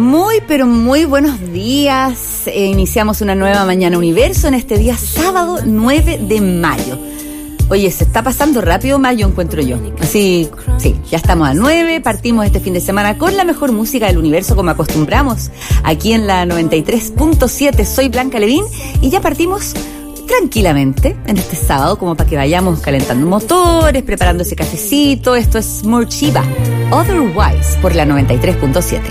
Muy, pero muy buenos días. Iniciamos una nueva Mañana Universo en este día sábado 9 de mayo. Oye, se está pasando rápido mayo, encuentro yo. Así, sí, ya estamos a 9, partimos este fin de semana con la mejor música del universo como acostumbramos. Aquí en la 93.7 soy Blanca Levín y ya partimos tranquilamente en este sábado como para que vayamos calentando motores, preparando ese cafecito. Esto es Morchiba, Otherwise por la 93.7.